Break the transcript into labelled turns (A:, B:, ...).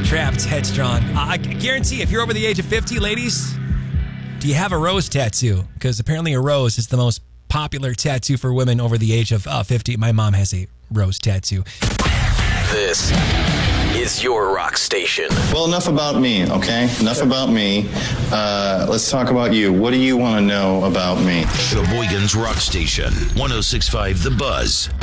A: Trapped, Headstrong. I guarantee if you're over the age of 50, ladies, do you have a rose tattoo? Because apparently a rose is the most popular tattoo for women over the age of 50. My mom has a rose tattoo.
B: This is your rock station.
C: Well, enough about me, okay? Enough about me. Let's talk about you. What do you want to know about me?
B: Sheboygan's Rock Station, 106.5 The Buzz.